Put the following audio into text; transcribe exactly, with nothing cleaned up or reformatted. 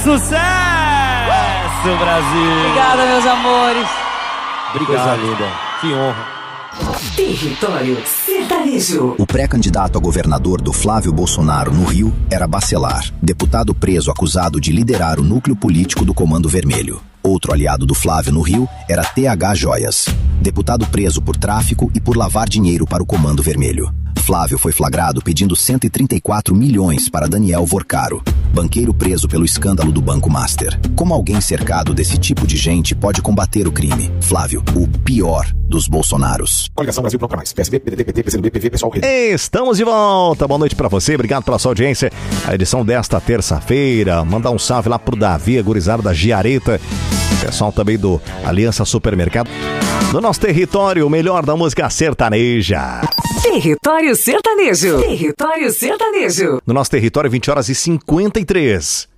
Sucesso, Brasil! Obrigada, meus amores. Obrigado, linda. Que honra. Território Sertanejo. O pré-candidato a governador do Flávio Bolsonaro no Rio era Bacelar, deputado preso acusado de liderar o núcleo político do Comando Vermelho. Outro aliado do Flávio no Rio era T H Joias, deputado preso por tráfico e por lavar dinheiro para o Comando Vermelho. Flávio foi flagrado pedindo cento e trinta e quatro milhões para Daniel Vorcaro, banqueiro preso pelo escândalo do Banco Master. Como alguém cercado desse tipo de gente pode combater o crime? Flávio, o pior dos Bolsonaros. Coligação Brasil Bloco Mais, P S B, P D T, P T, P C do B, P V, Pessoal Rede. Estamos de volta, boa noite pra você, obrigado pela sua audiência. A edição desta terça-feira, mandar um salve lá pro Davi, a gurizada da Giareta, pessoal também do Aliança Supermercado. No nosso território, o melhor da música sertaneja. Território Sertanejo. Território Sertanejo. No nosso território, vinte horas e cinquenta e três.